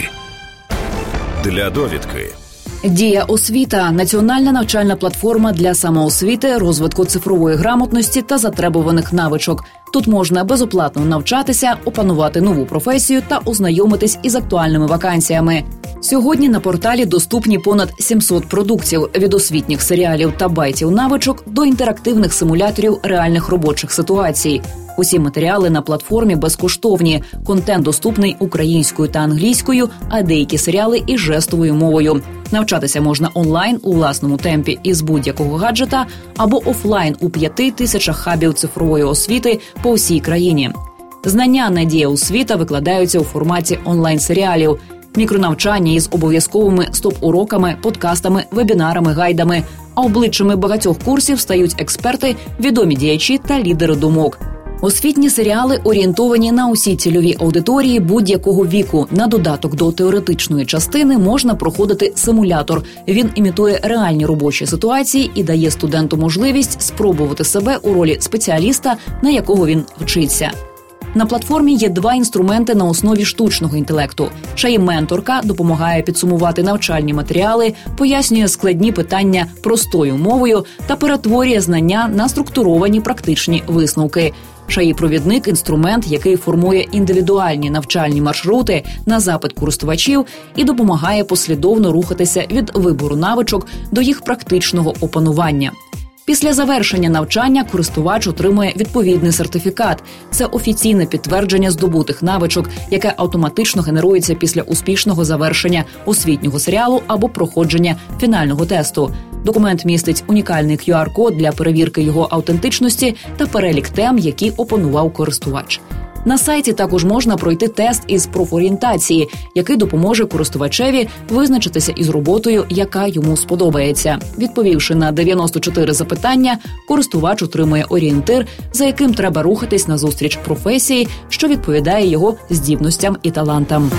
Для довідки. Дія освіта – національна навчальна платформа для самоосвіти, розвитку цифрової грамотності та затребуваних навичок. Тут можна безоплатно навчатися, опанувати нову професію та ознайомитись із актуальними вакансіями. Сьогодні на порталі доступні понад 700 продуктів – від освітніх серіалів та байтів навичок до інтерактивних симуляторів реальних робочих ситуацій. Усі матеріали на платформі безкоштовні, контент доступний українською та англійською, а деякі серіали і жестовою мовою. Навчатися можна онлайн у власному темпі із будь-якого гаджета або офлайн у 5000 хабів цифрової освіти по всій країні. Знання «Надія освіта» викладаються у форматі онлайн-серіалів, мікронавчання із обов'язковими стоп-уроками, подкастами, вебінарами, гайдами. А обличчями багатьох курсів стають експерти, відомі діячі та лідери думок. Освітні серіали орієнтовані на усі цільові аудиторії будь-якого віку. На додаток до теоретичної частини можна проходити симулятор. Він імітує реальні робочі ситуації і дає студенту можливість спробувати себе у ролі спеціаліста, на якого він вчиться. На платформі є 2 інструменти на основі штучного інтелекту. Шаї-менторка допомагає підсумувати навчальні матеріали, пояснює складні питання простою мовою та перетворює знання на структуровані практичні висновки. Шаї-провідник – інструмент, який формує індивідуальні навчальні маршрути на запит користувачів і допомагає послідовно рухатися від вибору навичок до їх практичного опанування. Після завершення навчання користувач отримує відповідний сертифікат. Це офіційне підтвердження здобутих навичок, яке автоматично генерується після успішного завершення освітнього серіалу або проходження фінального тесту. Документ містить унікальний QR-код для перевірки його автентичності та перелік тем, які опанував користувач. На сайті також можна пройти тест із профорієнтації, який допоможе користувачеві визначитися із роботою, яка йому сподобається. Відповівши на 94 запитання, користувач отримує орієнтир, за яким треба рухатись назустріч професії, що відповідає його здібностям і талантам.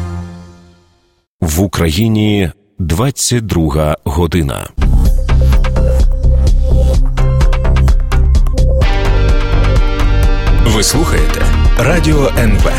В Україні 22 година. Ви слухаєте Радіо НВ.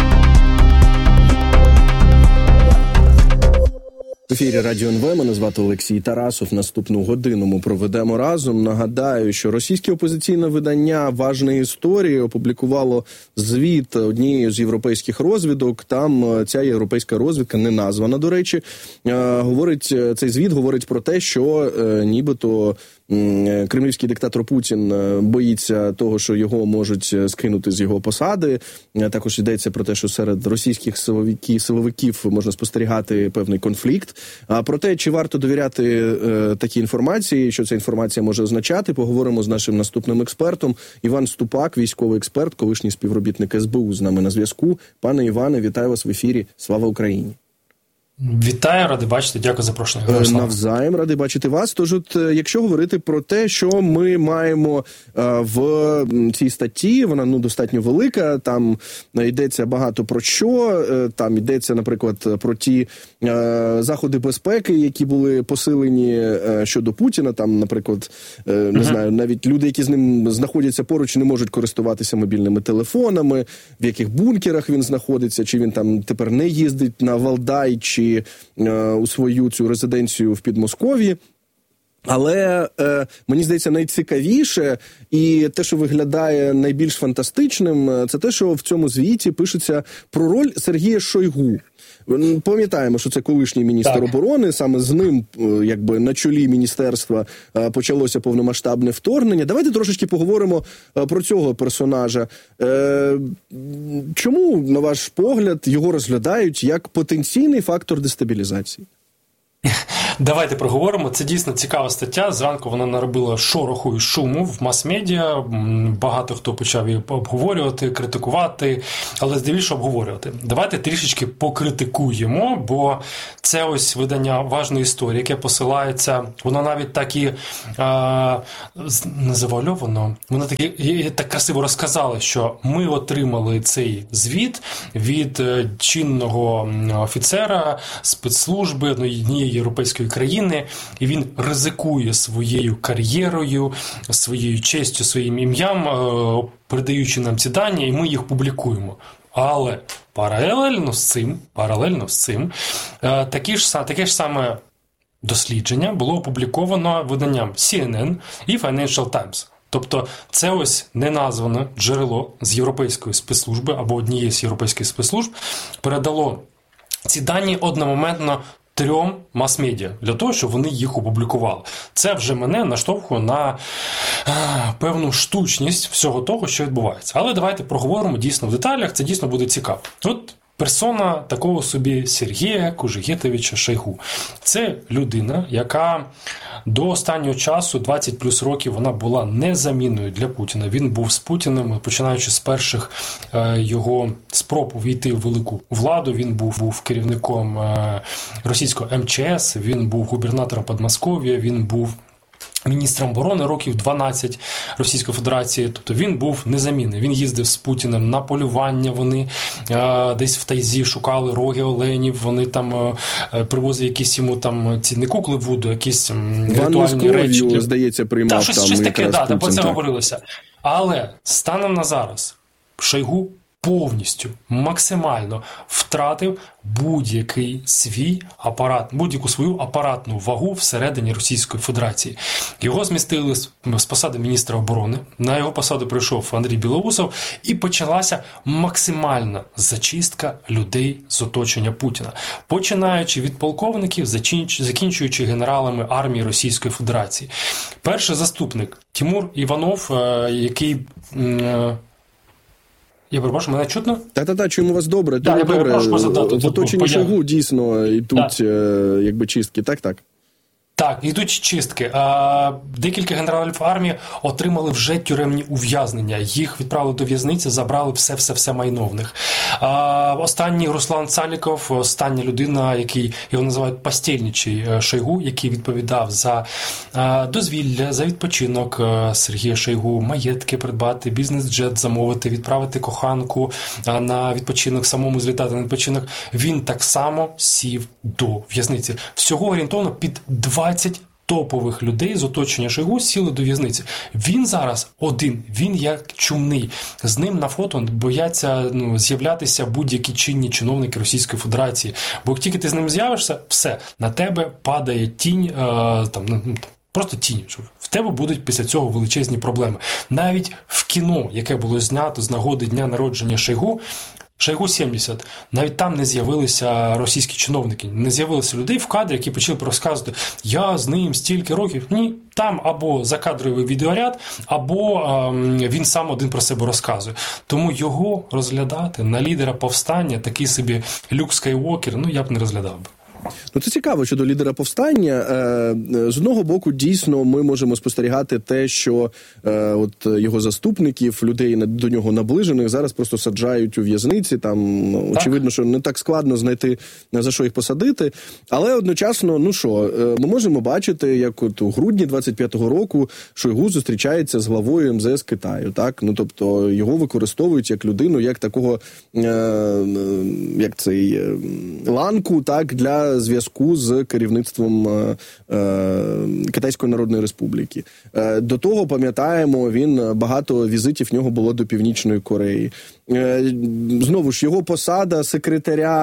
В ефірі Радіо НВ, мене звати Олексій Тарасов. Наступну годину ми проведемо разом. Нагадаю, що російське опозиційне видання «Важна історія» опублікувало звіт однієї з європейських розвідок. Там ця європейська розвідка, не названа, до речі, цей звіт говорить про те, що нібито кремлівський диктатор Путін боїться того, що його можуть скинути з його посади. Також йдеться про те, що серед російських силовиків можна спостерігати певний конфлікт. А про те, чи варто довіряти такій інформації, що ця інформація може означати, поговоримо з нашим наступним експертом. Іван Ступак, військовий експерт, колишній співробітник СБУ, з нами на зв'язку. Пане Іване, вітаю вас в ефірі. Слава Україні! Вітаю, радий бачити, дякую за запрошення. Навзаєм, радий бачити вас. Тож, якщо говорити про те, що ми маємо в цій статті, вона достатньо велика, там йдеться багато про що, там йдеться, наприклад, про ті заходи безпеки, які були посилені щодо Путіна, там, наприклад, не знаю, навіть люди, які з ним знаходяться поруч, не можуть користуватися мобільними телефонами, в яких бункерах він знаходиться, чи він там тепер не їздить на Валдай, чи у свою цю резиденцію в Підмосков'ї. Але мені здається, найцікавіше і те, що виглядає найбільш фантастичним, це те, що в цьому звіті пишеться про роль Сергія Шойгу. Пам'ятаємо, що це колишній міністр оборони, саме з ним, якби на чолі міністерства почалося повномасштабне вторгнення. Давайте трошечки поговоримо про цього персонажа. Чому, на ваш погляд, його розглядають як потенційний фактор дестабілізації? Давайте проговоримо. Це дійсно цікава стаття. Зранку вона наробила шороху і шуму в мас-медіа. Багато хто почав її обговорювати, критикувати, але здебільшого обговорювати. Давайте трішечки покритикуємо, бо це ось видання «Важної історії», яке посилається, воно навіть так і незавуальовано, воно так красиво розказало, що ми отримали цей звіт від чинного офіцера спецслужби однієї європейської країни, і він ризикує своєю кар'єрою, своєю честю, своїм ім'ям, передаючи нам ці дані, і ми їх публікуємо. Але паралельно з цим таке ж саме дослідження було опубліковано виданням CNN і Financial Times. Тобто це ось неназване джерело з європейської спецслужби або однієї з європейських спецслужб передало ці дані одномоментно 3 мас-медіа для того, щоб вони їх опублікували. Це вже мене наштовхує на певну штучність всього того, що відбувається. Але давайте проговоримо дійсно в деталях, це дійсно буде цікаво. От персона такого собі Сергія Кужегетовича Шойгу. Це людина, яка до останнього часу, 20 плюс років, вона була незамінною для Путіна. Він був з Путіним, починаючи з перших його спроб увійти в велику владу. Він був керівником російського МЧС, він був губернатором Подмосков'я, він був міністром оборони років 12 Російської Федерації, тобто він був незамінний. Він їздив з Путіним на полювання, вони десь в тайзі шукали роги оленів, вони там привозили якісь йому там ці не кукли Вуду, якісь ритуальні речі. Здається, приймав там. Щось таке, про це говорилося. Але станом на зараз Шойгу повністю, максимально втратив будь-який свій апарат, будь-яку свою апаратну вагу всередині Російської Федерації. Його змістили з посади міністра оборони, на його посаду прийшов Андрій Білоусов, і почалася максимальна зачистка людей з оточення Путіна. Починаючи від полковників, закінчуючи генералами армії Російської Федерації. Перший заступник Тимур Іванов, який... Я перепрошую, мене чутно? Та, чуємо вас добре. Я перепрошую задати. В оточенні Шойгу дійсно йдуть якби чистки, так? Так, йдуть чистки. Декілька генералів армії отримали вже тюремні ув'язнення. Їх відправили до в'язниці, забрали все майно в них. Останній Руслан Цаліков, остання людина, який його називають постільничий Шойгу, який відповідав за дозвілля, за відпочинок Сергія Шойгу, маєтки придбати, бізнес-джет замовити, відправити коханку на відпочинок, самому злітати на відпочинок. Він так само сів до в'язниці. Всього орієнтовно під 20 топових людей з оточення Шойгу сіли до в'язниці. Він зараз один, він як чумний. З ним на фото бояться з'являтися будь-які чинні чиновники Російської Федерації. Бо як тільки ти з ним з'явишся, все, на тебе падає тінь, просто тінь. В тебе будуть після цього величезні проблеми. Навіть в кіно, яке було знято з нагоди дня народження Шойгу 70. Навіть там не з'явилися російські чиновники, не з'явилися людей в кадрі, які почали розказувати, я з ним стільки років. Ні, там або закадровий відеоряд, або він сам один про себе розказує. Тому його розглядати на лідера повстання, такий собі Люк Скайуокер, я б не розглядав би. Це цікаво щодо лідера повстання. З одного боку, дійсно, ми можемо спостерігати те, що от його заступників, людей до нього наближених, зараз просто саджають у в'язниці. Там, очевидно, що не так складно знайти, за що їх посадити. Але одночасно, ми можемо бачити, як от у грудні 25-го року Шойгу зустрічається з главою МЗС Китаю. Так? Тобто його використовують як людину, як такого, як цей ланку, так, для зв'язку з керівництвом Китайської Народної Республіки. До того, пам'ятаємо, багато візитів в нього було до Північної Кореї. Знову ж, його посада секретаря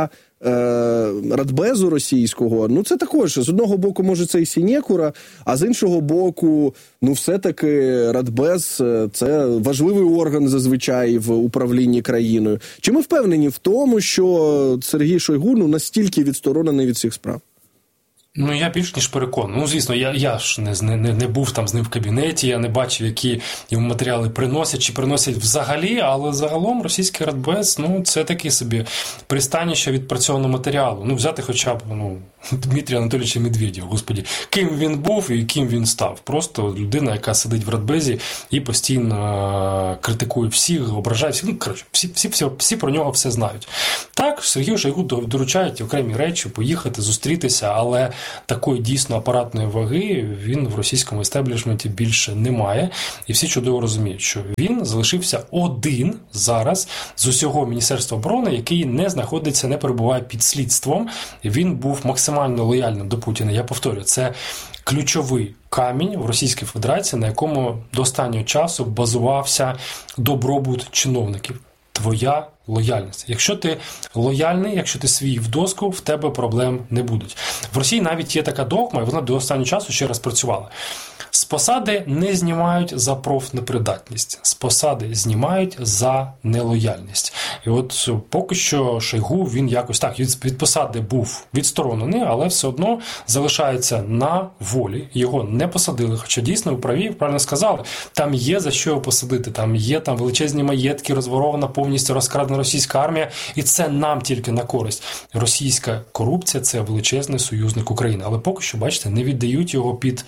Радбезу російського, ну це також, з одного боку, може це і сінекура, а з іншого боку, ну все-таки Радбез – це важливий орган зазвичай в управлінні країною. Чи ми впевнені в тому, що Сергій Шойгу настільки відсторонений від всіх справ? Ну, я більш ніж переконаний. Ну, звісно, я ж не був там з ним в кабінеті, я не бачив, які йому матеріали приносять, чи приносять взагалі, але загалом російський Радбез, ну, це таке собі пристанище відпрацьованого матеріалу. Ну, взяти хоча б, Дмитрія Анатолійовича Медведєва, господі, ким він був і ким він став. Просто людина, яка сидить в Радбезі і постійно критикує всіх, ображає всіх. Ну, коротше, всі про нього все знають. Так, Сергію Шойгу доручають окремі речі, поїхати, зустрітися, але такої дійсно апаратної ваги він в російському естеблішменті більше не має. І всі чудово розуміють, що він залишився один зараз з усього Міністерства оборони, який не знаходиться, не перебуває під слідством. Він був максимально лояльним до Путіна. Я повторюю, це ключовий камінь в Російській Федерації, на якому до останнього часу базувався добробут чиновників. Твоя лояльність. Якщо ти лояльний, якщо ти свій в доску, в тебе проблем не будуть. В Росії навіть є така догма, і вона до останнього часу ще раз працювала. З посади не знімають за профнепридатність, з посади знімають за нелояльність. І от поки що Шойгу, він якось так, від посади був відсторонений, але все одно залишається на волі. Його не посадили, хоча дійсно у правильно сказали, там є за що його посадити, там є величезні маєтки, розворована повністю розкрадена російська армія, і це нам тільки на користь. Російська корупція – це величезний союзник України, але поки що, бачите, не віддають його під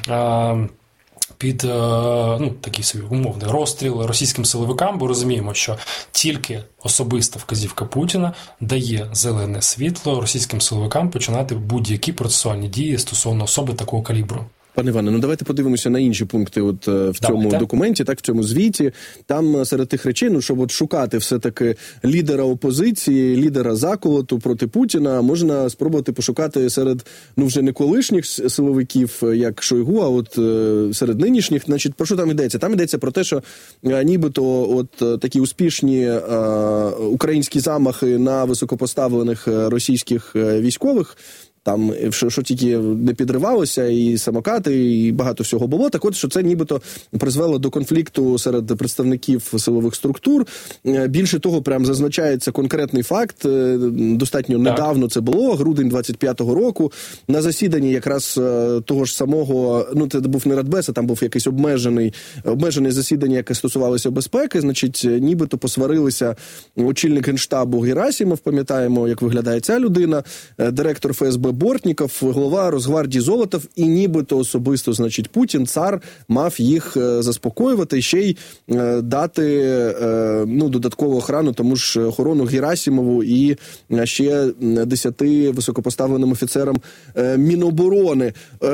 такий собі умовний розстріл російським силовикам, бо розуміємо, що тільки особиста вказівка Путіна дає зелене світло російським силовикам починати будь-які процесуальні дії стосовно особи такого калібру. Пане Іване, давайте подивимося на інші пункти в цьому документі, в цьому звіті. Там серед тих речей, щоб шукати все-таки лідера опозиції, лідера заколоту проти Путіна, можна спробувати пошукати серед, вже не колишніх силовиків, як Шойгу, а от серед нинішніх. Значить, про що там йдеться? Там йдеться про те, що нібито такі успішні українські замахи на високопоставлених російських військових, там, що тільки не підривалося, і самокати, і багато всього було. Так от, що це нібито призвело до конфлікту серед представників силових структур. Більше того, прям зазначається конкретний факт. Достатньо недавно це було, грудень 25-го року. На засіданні якраз того ж самого, це був не Радбез, а там був якесь обмежене засідання, яке стосувалося безпеки. Значить, нібито посварилися очільник Генштабу Герасимов, пам'ятаємо, як виглядає ця людина, директор ФСБ Бортніков, голова Росгвардії Золотов, і нібито особисто, значить, Путін, цар, мав їх заспокоювати, ще й дати додаткову охрану, тому ж охорону Герасимову і ще 10 високопоставленим офіцерам Міноборони.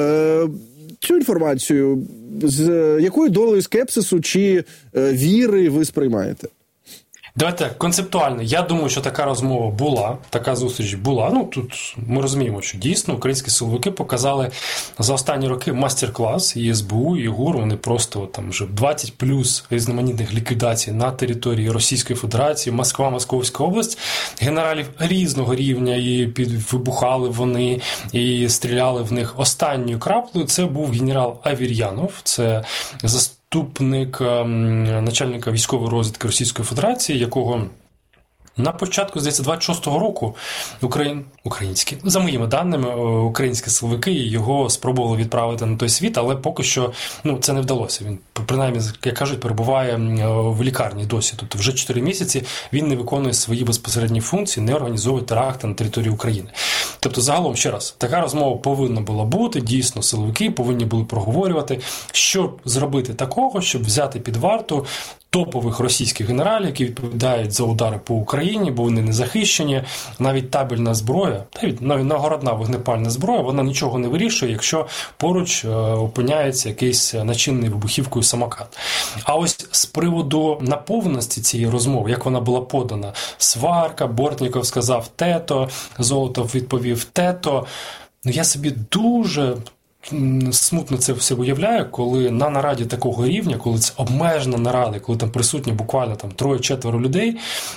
Цю інформацію з якою долею скепсису чи віри ви сприймаєте? Давайте концептуально. Я думаю, що така розмова була, така зустріч була. Тут ми розуміємо, що дійсно українські силовики показали за останні роки мастер-клас, і СБУ, і ГУР, вони просто там вже 20 плюс різноманітних ліквідацій на території Російської Федерації, Москва, Московська область, генералів різного рівня, і вибухали вони, і стріляли в них. Останньою краплею це був генерал Авір'янов, це заступник начальника військової розвідки Російської Федерації, якого на початку, здається, 26-го року українські, за моїми даними, українські силовики його спробували відправити на той світ, але поки що це не вдалося. Він, принаймні, як кажуть, перебуває в лікарні досі. Тобто вже 4 місяці він не виконує свої безпосередні функції, не організовує теракти на території України. Тобто, загалом, ще раз, така розмова повинна була бути, дійсно, силовики повинні були проговорювати, що зробити такого, щоб взяти під варту топових російських генералів, які відповідають за удари по Україні, бо вони не захищені. Навіть табельна зброя, навіть нагородна вогнепальна зброя, вона нічого не вирішує, якщо поруч опиняється якийсь начинений вибухівкою самокат. А ось з приводу наповненості цієї розмови, як вона була подана, сварка, Бортніков сказав тето, Золотов відповів тето. Я собі дуже смутно це все уявляю, коли на нараді такого рівня, коли це обмежена нарада, коли там присутні буквально там 3-4 людей,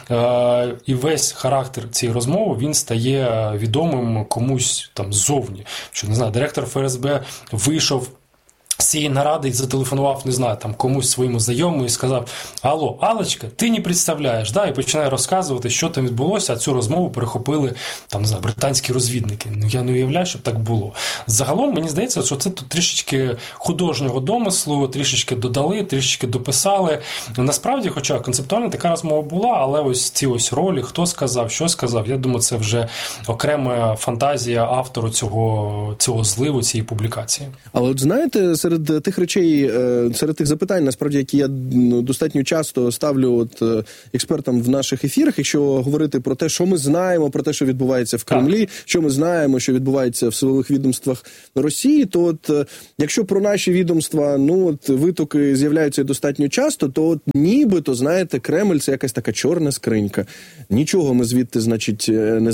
і весь характер цієї розмови, він стає відомим комусь там ззовні. Що, не знаю, директор ФСБ вийшов з цієї наради і зателефонував, не знаю, там комусь своєму знайомому і сказав: алло, Аллочка, ти не представляєш, да? І починає розказувати, що там відбулося, а цю розмову перехопили, там, не знаю, британські розвідники. Ну, я не уявляю, щоб так було. Загалом, мені здається, що це тут трішечки художнього домислу, трішечки додали, трішечки дописали. Насправді, хоча концептуально така розмова була, але ось ці ось ролі, хто сказав, що сказав, я думаю, це вже окрема фантазія автору цього зливу, цієї публікації. Але от знаєте, серед тих речей, серед тих запитань, насправді, які я достатньо часто ставлю от експертам в наших ефірах, якщо говорити про те, що ми знаємо, про те, що відбувається в Кремлі, що ми знаємо, що відбувається в силових відомствах Росії, то от, якщо про наші відомства, ну, от, витоки з'являються достатньо часто, то от, нібито, знаєте, Кремль – це якась така чорна скринька. Нічого ми звідти, значить,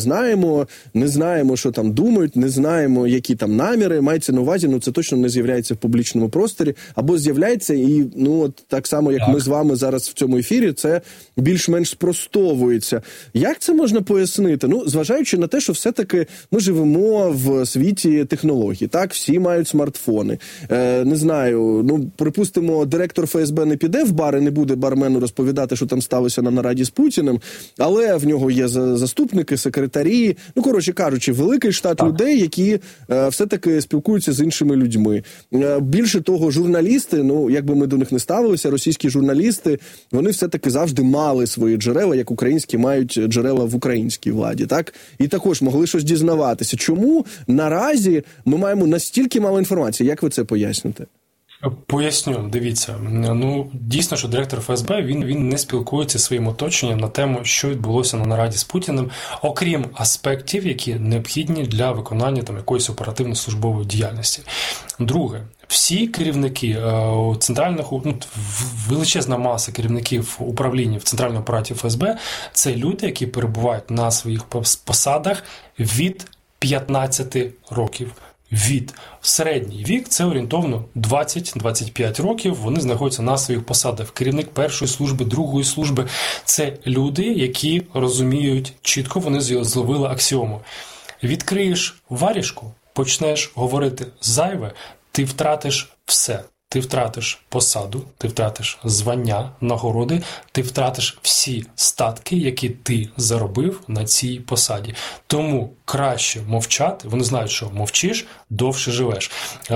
не знаємо, що там думають, не знаємо, які там наміри, мається на увазі, ну, це точно не з'являється в публічному просторі, або з'являється і, ну, от так само, як ми з вами зараз в цьому ефірі, це більш-менш спростовується. Як це можна пояснити? Ну, зважаючи на те, що все-таки ми живемо в світі технологій, так? Всі мають смартфони. Не знаю, ну, припустимо, директор ФСБ не піде в бар і не буде бармену розповідати, що там сталося на нараді з Путіним, але в нього є заступники, секретарі, ну, коротше кажучи, великий штат людей, які все-таки спілкуються з іншими людьми. Більше того, журналісти, ну, як би ми до них не ставилися, російські журналісти, вони все-таки завжди мали свої джерела, як українські мають джерела в українській владі, так? І також могли щось дізнаватися. Чому наразі ми маємо настільки мало інформації? Як ви це поясните? Поясню, дивіться. Ну, дійсно, що директор ФСБ, він не спілкується зі своїм оточенням на тему, що відбулося на нараді з Путіним, окрім аспектів, які необхідні для виконання там якоїсь оперативно-службової діяльності. Друге, всі керівники центральних, ну, величезна маса керівників управління в центральному апараті ФСБ – це люди, які перебувають на своїх посадах від 15 років. Середній вік – це орієнтовно 20-25 років, вони знаходяться на своїх посадах. Керівник першої служби, другої служби – це люди, які розуміють чітко, вони зловили аксіому. Відкриєш варіжку, почнеш говорити зайве, ти втратиш все. Ти втратиш посаду, ти втратиш звання, нагороди, ти втратиш всі статки, які ти заробив на цій посаді. Тому краще мовчати, вони знають, що мовчиш, довше живеш.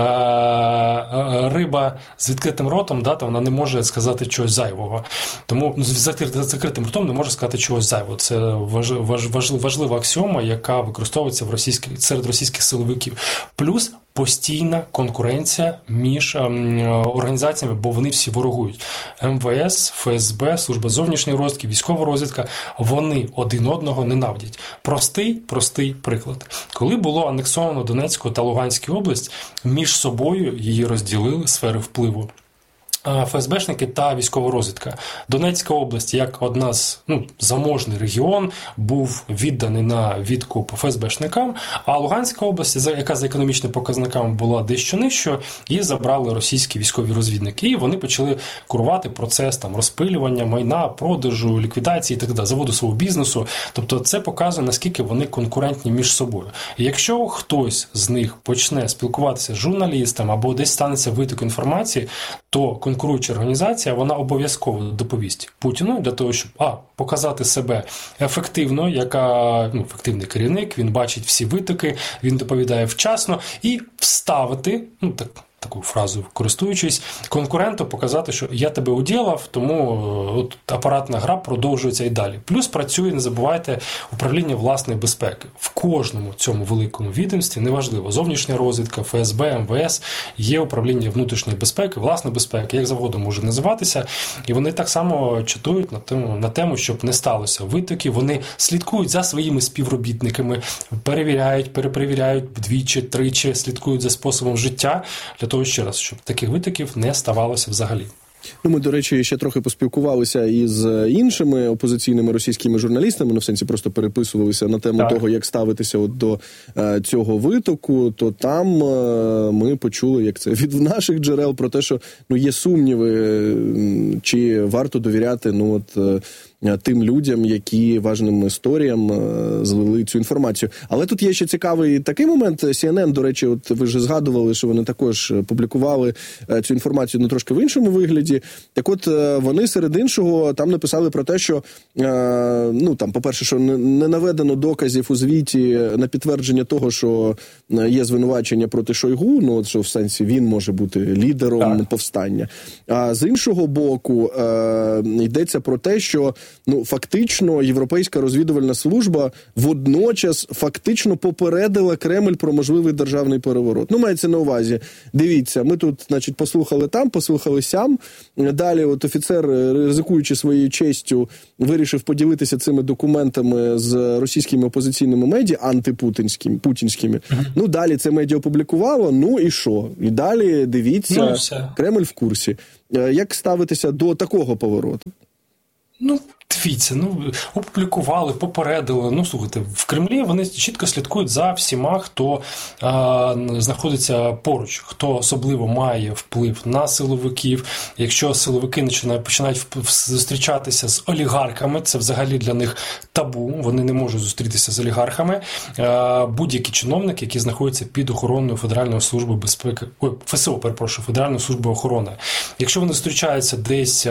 Риба з відкритим ротом, да, вона не може сказати чогось зайвого. Тому з закритим ротом не може сказати чогось зайвого. Це важлива аксіома, яка використовується серед російських силовиків. Плюс постійна конкуренція між організаціями, бо вони всі ворогують. МВС, ФСБ, Служба зовнішньої розвідки, військова розвідка, вони один одного ненавидять. Простий приклад. Коли було анексовано Донецьку та Луганську область, між собою її розділили сфери впливу. ФСБшники та військова розвідка. Донецька область, як одна з заможний регіон, був відданий на відкуп ФСБшникам, а Луганська область, яка за економічними показниками була дещо нижчою, її забрали російські військові розвідники, і вони почали курувати процес там розпилювання майна, продажу, ліквідації і так далі, заводу свого бізнесу. Тобто це показує, наскільки вони конкурентні між собою. І якщо хтось з них почне спілкуватися з журналістом або десь станеться виток інформації, то конкуруюча організація, вона обов'язково доповість Путіну для того, щоб показати себе ефективно, ефективний керівник, він бачить всі витоки, він доповідає вчасно і вставити, таку фразу користуючись, конкуренту показати, що я тебе уділав, тому апаратна гра продовжується і далі. Плюс працює, не забувайте, управління власної безпеки. В кожному цьому великому відомстві, неважливо, зовнішня розвідка, ФСБ, МВС, є управління внутрішньої безпеки, власної безпеки, як завгодно може називатися, і вони так само чатують на тему, щоб не сталося витоків, вони слідкують за своїми співробітниками, перевіряють, перепровіряють двічі, тричі, слідкують за способом життя, для того, ще раз, щоб таких витоків не ставалося взагалі. Ну, ми, до речі, ще трохи поспілкувалися із іншими опозиційними російськими журналістами, в сенсі просто переписувалися на тему того, як ставитися от до цього витоку, то там ми почули, як це, від наших джерел про те, що є сумніви, чи варто довіряти тим людям, які важним історіям злили цю інформацію. Але тут є ще цікавий такий момент. CNN, до речі, от ви вже згадували, що вони також публікували цю інформацію трошки в іншому вигляді. Так от, вони серед іншого там написали про те, що, по-перше, що не наведено доказів у звіті на підтвердження того, що є звинувачення проти Шойгу, що в сенсі він може бути лідером повстання. А з іншого боку, йдеться про те, що фактично Європейська розвідувальна служба водночас фактично попередила Кремль про можливий державний переворот. Мається на увазі, дивіться, ми тут, послухали там, послухали сям, далі от офіцер, ризикуючи своєю честю, вирішив поділитися цими документами з російськими опозиційними медіа, антипутінськими. Далі це медіа опублікувало, і що? І далі, дивіться, Кремль в курсі. Як ставитися до такого повороту? Дивіться, опублікували, попередили. Слухайте, в Кремлі вони чітко слідкують за всіма, хто знаходиться поруч, хто особливо має вплив на силовиків. Якщо силовики починають зустрічатися з олігархами, це взагалі для них табу, вони не можуть зустрітися з олігархами. Будь-які чиновники, які знаходяться під охороною Федеральної служби безпеки, Федеральної служби охорони. Якщо вони зустрічаються десь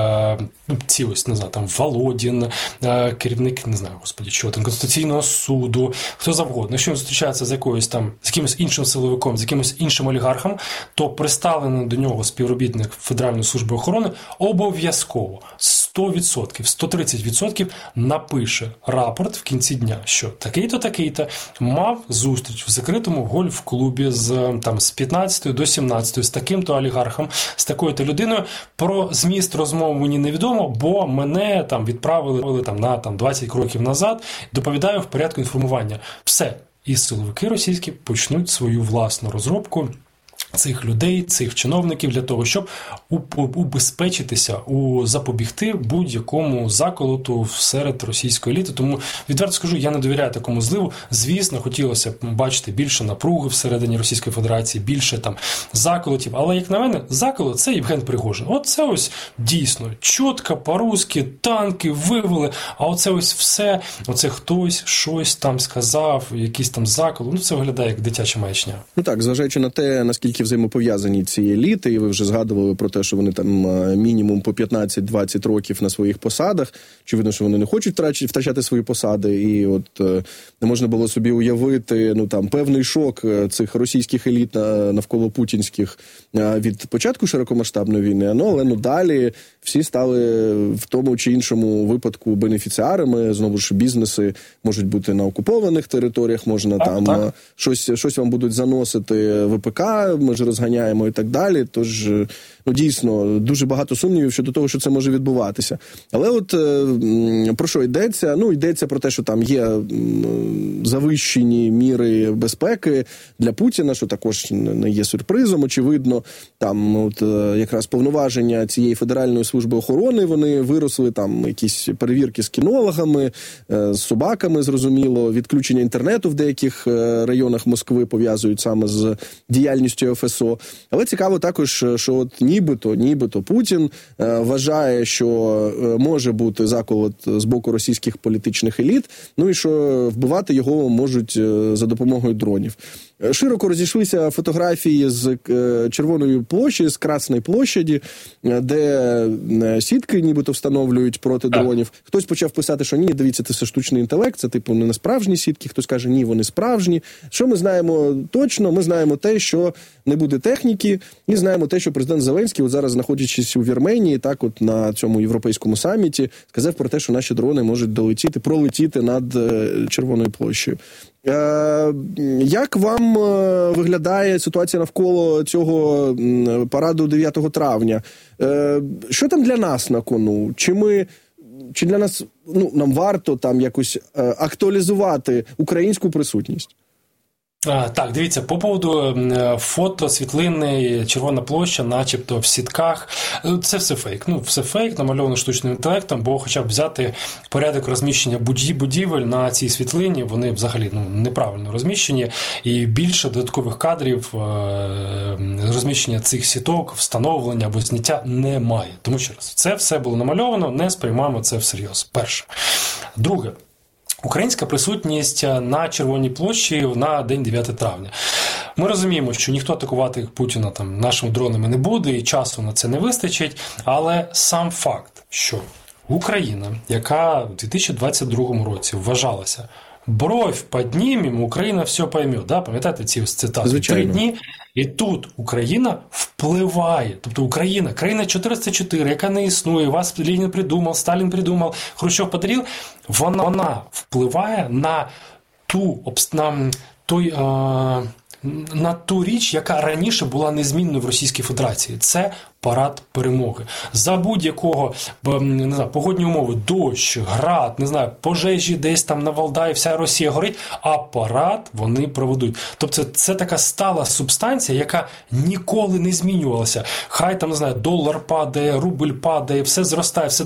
Володін, керівник, Конституційного суду, хто завгодно. Якщо він зустрічається з якимось іншим силовиком, з якимось іншим олігархом, то представлений до нього співробітник Федеральної служби охорони обов'язково 100%, 130% напише рапорт в кінці дня, що такий-то мав зустріч в закритому гольф-клубі з 15 до 17 з таким-то олігархом, з такою-то людиною. Про зміст розмов мені невідомо, бо мене відправили на 20 кроків назад, доповідаю в порядку інформування. Все. І силовики російські почнуть свою власну розробку цих людей, цих чиновників для того, щоб убезпечитися, запобігти будь-якому заколоту серед російської еліти. Тому, відверто скажу, я не довіряю такому зливу. Звісно, хотілося б бачити більше напруги всередині Російської Федерації, більше заколотів. Але, як на мене, заколот – це Євген Пригожин. Це ось дійсно чітко, по-русски, танки вивели, а оце ось все, хтось щось сказав, якийсь заколот. Це виглядає як дитяча маячня. Так, зважаючи на те, наскільки взаємопов'язані ці еліти, і ви вже згадували про те, що вони мінімум по 15-20 років на своїх посадах. Очевидно, що вони не хочуть втрачати свої посади, і не можна було собі уявити певний шок цих російських еліт навколо путінських від початку широкомасштабної війни, але далі всі стали в тому чи іншому випадку бенефіціарами, знову ж бізнеси можуть бути на окупованих територіях, можна щось вам будуть заносити ВПК, ми ж розганяємо і так далі, тож дійсно дуже багато сумнівів щодо того, що це може відбуватися. Але про що йдеться? Йдеться про те, що там є завищені міри безпеки для Путіна, що також не є сюрпризом, очевидно. Там якраз повноваження цієї Федеральної служби охорони, вони виросли, якісь перевірки з кінологами, з собаками, зрозуміло, відключення інтернету в деяких районах Москви пов'язують саме з діяльністю ФСО. Але цікаво також, що нібито Путін вважає, що може бути заколот з боку російських політичних еліт, і що вбивати його можуть за допомогою дронів. Широко розійшлися фотографії з Червоної площі, з Красної площаді, де сітки нібито встановлюють проти дронів. Хтось почав писати, що ні, дивіться, це все штучний інтелект, це не справжні сітки. Хтось каже, ні, вони справжні. Що ми знаємо точно? Ми знаємо те, що не буде техніки, і знаємо те, що президент Зеленський, зараз знаходячись у Вірменії, на цьому європейському саміті, сказав про те, що наші дрони можуть пролетіти над Червоною площею. Як вам виглядає ситуація навколо цього параду 9 травня? Що там для нас на кону? Чи для нас нам варто якось актуалізувати українську присутність? Так, дивіться, по поводу фото, світлини, Червона площа, начебто в сітках. Це все фейк. Все фейк, намальовано штучним інтелектом, бо хоча б взяти порядок розміщення будівель на цій світлині, вони взагалі неправильно розміщені, і більше додаткових кадрів розміщення цих сіток, встановлення або зняття немає. Тому що це все було намальовано, не сприймаємо це всерйоз. Перше. Друге. Українська присутність на Червоній площі на день 9 травня. Ми розуміємо, що ніхто атакувати Путіна нашими дронами не буде, і часу на це не вистачить, але сам факт, що Україна, яка в 2022 році вважалася «бровь поднімем, Україна все пойме». Да? Пам'ятаєте ці цитати? Звичайно. 3 дні. І тут Україна впливає. Тобто Україна, країна 404, яка не існує, вас Ленін придумав, Сталін придумав, Хрущов подарив, вона впливає на на ту річ, яка раніше була незмінною в Російській Федерації. Це парад перемоги. За будь-якого, не знаю, погодні умови, дощ, град, не знаю, пожежі десь там на Валдаї, вся Росія горить, а парад вони проведуть. Тобто це така стала субстанція, яка ніколи не змінювалася. Хай там, не знаю, долар падає, рубль падає, все зростає, все